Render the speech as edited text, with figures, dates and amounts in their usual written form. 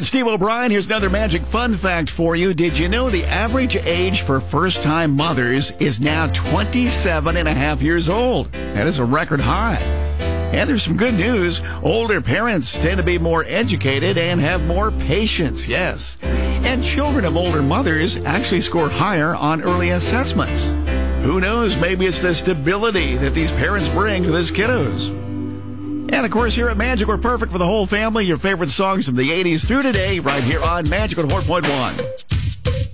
Steve O'Brien. Here's another magic fun fact for you. Did you know the average age for first-time mothers is now 27 and a half years old? That is a record high. And there's some good news. Older parents tend to be more educated and have more patience, yes. And children of older mothers actually score higher on early assessments. Who knows, maybe it's the stability that these parents bring to these kiddos. And, of course, here at Magic, we're perfect for the whole family. Your favorite songs from the 80s through today right here on Magic 104.1.